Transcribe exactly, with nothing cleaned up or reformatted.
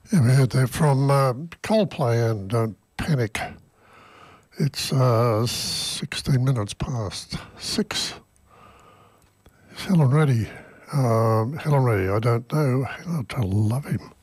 Yeah, we heard that from uh, Coldplay and Don't Panic. It's uh, sixteen minutes past six. Is Helen ready? Um, Helen ready? I don't know. I love him.